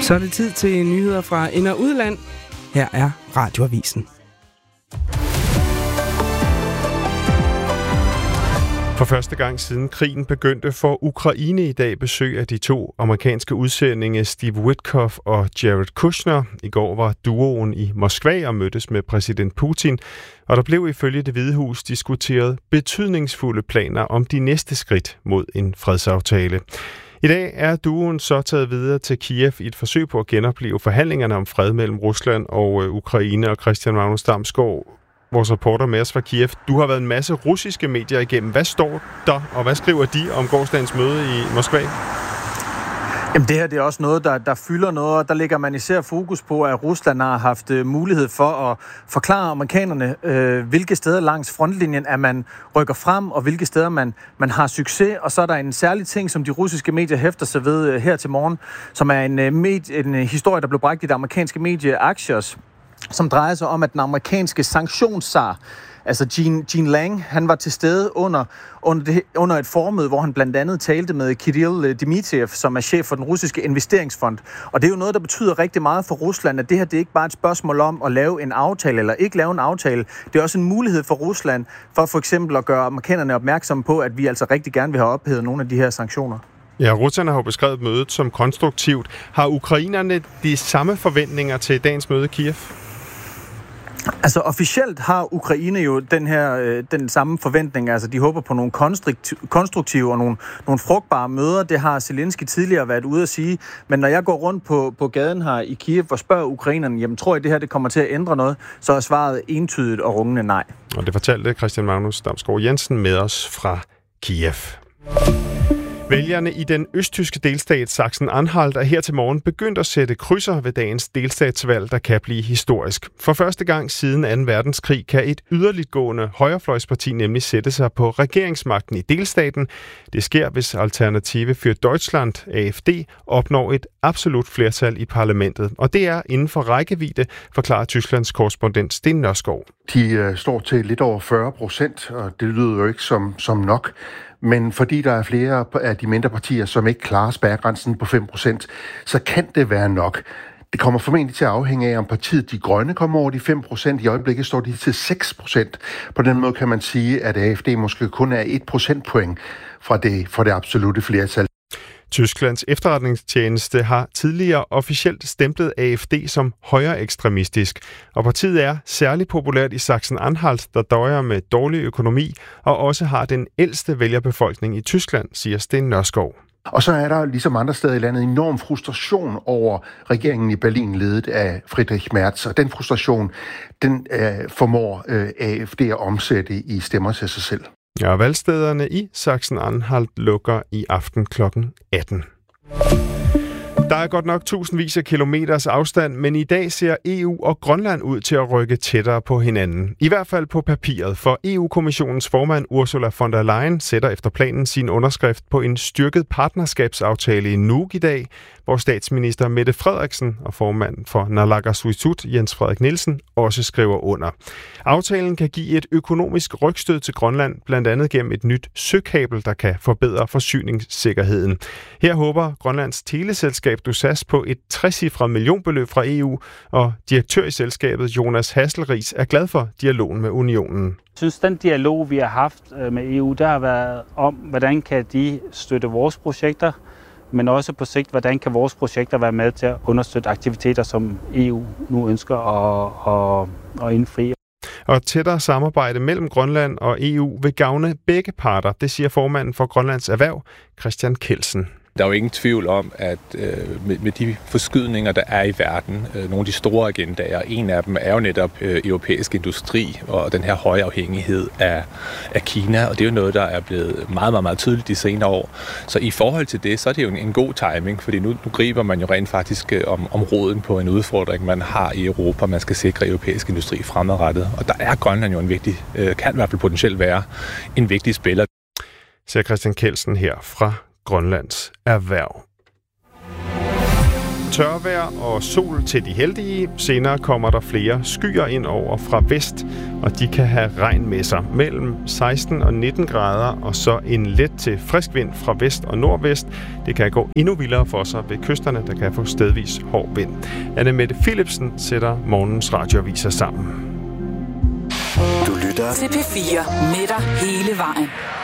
Så er det tid til nyheder fra ind- og udland. Her er Radioavisen. For første gang siden krigen begyndte, får Ukraine i dag besøg af de to amerikanske udsendinge Steve Witkoff og Jared Kushner. I går var duoen i Moskva og mødtes med præsident Putin, og der blev ifølge Det Hvide Hus diskuteret betydningsfulde planer om de næste skridt mod en fredsaftale. I dag er duoen så taget videre til Kiev i et forsøg på at genopleve forhandlingerne om fred mellem Rusland og Ukraine. Og Christian Magnus Damsgaard, vores reporter med os fra Kiev. Du har været en masse russiske medier igennem. Hvad står der, og hvad skriver de om gårsdagens møde i Moskva? Jamen det her det er også noget, der fylder noget, og der lægger man især fokus på, at Rusland har haft mulighed for at forklare amerikanerne, hvilke steder langs frontlinjen at man rykker frem, og hvilke steder man har succes. Og så er der en særlig ting, som de russiske medier hæfter sig ved her til morgen, som er en historie, der blev bragt i det amerikanske medie Axios, som drejer sig om, at den amerikanske sanktionszar, altså Jean Lang, han var til stede under et formøde, hvor han blandt andet talte med Kirill Dmitriev, som er chef for den russiske investeringsfond. Og det er jo noget, der betyder rigtig meget for Rusland, at det her det er ikke bare et spørgsmål om at lave en aftale eller ikke lave en aftale. Det er også en mulighed for Rusland for eksempel at gøre amerikanerne opmærksomme på, at vi altså rigtig gerne vil have ophævet nogle af de her sanktioner. Ja, russerne har jo beskrevet mødet som konstruktivt. Har ukrainerne de samme forventninger til dagens møde i Kiev? Altså officielt har Ukraine jo den samme forventning. Altså de håber på nogle konstruktive og nogle frugtbare møder. Det har Zelensky tidligere været ude at sige. Men når jeg går rundt på gaden her i Kiev og spørger ukrainerne, jamen tror I det her det kommer til at ændre noget, så er svaret entydigt og rungende nej. Og det fortalte Christian Magnus Damsgaard Jensen med os fra Kiev. Vælgerne i den østtyske delstat Sachsen-Anhalt er her til morgen begyndt at sætte krydser ved dagens delstatsvalg, der kan blive historisk. For første gang siden 2. verdenskrig kan et yderligtgående højrefløjsparti nemlig sætte sig på regeringsmagten i delstaten. Det sker, hvis Alternative für Deutschland, AfD, opnår et absolut flertal i parlamentet. Og det er inden for rækkevidde, forklarer Tysklands korrespondent Sten Nørskov. De står til lidt over 40%, og det lyder jo ikke som nok. Men fordi der er flere af de mindre partier, som ikke klarer spærregrænsen på 5%, så kan det være nok. Det kommer formentlig til at afhænge af, om partiet De Grønne kommer over de 5%. I øjeblikket står de til 6%. På den måde kan man sige, at AfD måske kun er 1 procentpoint fra det absolutte flertal. Tysklands efterretningstjeneste har tidligere officielt stemplet AfD som højreekstremistisk, og partiet er særlig populært i Sachsen-Anhalt, der døjer med dårlig økonomi og også har den ældste vælgerbefolkning i Tyskland, siger Sten Nørskov. Og så er der, ligesom andre steder i landet, enorm frustration over regeringen i Berlin, ledet af Friedrich Merz. Og den frustration, den formår AfD at omsætte i stemmer til sig selv. Ja, valgstederne i Sachsen-Anhalt lukker i aften kl. 18. Der er godt nok tusindvis af kilometers afstand, men i dag ser EU og Grønland ud til at rykke tættere på hinanden. I hvert fald på papiret, for EU-kommissionens formand Ursula von der Leyen sætter efter planen sin underskrift på en styrket partnerskabsaftale i Nuuk i dag, hvor statsminister Mette Frederiksen og formanden for Naalakkersuisut, Jens Frederik Nielsen, også skriver under. Aftalen kan give et økonomisk rygstød til Grønland, blandt andet gennem et nyt søkabel, der kan forbedre forsyningssikkerheden. Her håber Grønlands teleselskab DOSAS på et 3-cifret millionbeløb fra EU, og direktør i selskabet Jonas Hasselriis er glad for dialogen med unionen. Jeg synes, den dialog, vi har haft med EU, der har været om, hvordan kan de støtte vores projekter, men også på sigt, hvordan kan vores projekter være med til at understøtte aktiviteter, som EU nu ønsker at indfri. Og tættere samarbejde mellem Grønland og EU vil gavne begge parter, det siger formanden for Grønlands Erhverv, Christian Kelsen. Der er jo ingen tvivl om, at med de forskydninger, der er i verden, nogle af de store agendaer, en af dem er jo netop europæisk industri og den her høje afhængighed af Kina, og det er jo noget, der er blevet meget, meget, meget tydeligt de senere år. Så i forhold til det, så er det jo en god timing, fordi nu griber man jo rent faktisk om roden på en udfordring, man har i Europa. Man skal sikre europæisk industri fremadrettet, og der er Grønland jo en vigtig, kan i hvert fald potentielt være en vigtig spiller. Siger Christian Kelsen her fra Grønlands Erhverv. tørvejr og sol til de heldige. Senere kommer der flere skyer ind over fra vest, og de kan have regn med sig. Mellem 16 og 19 grader, og så en let til frisk vind fra vest og nordvest. Det kan gå endnu vildere for sig ved kysterne, der kan få stedvis hård vind. Anne-Mette Philipsen sætter morgens radioaviser sammen. Du lytter til P4 med dig hele vejen.